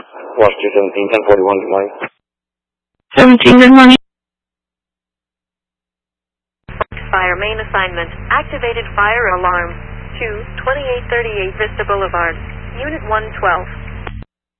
Washington 17, 1041, good morning. 17, good morning. Fire main assignment. Activated fire alarm. 2838 Vista Boulevard. Unit 112.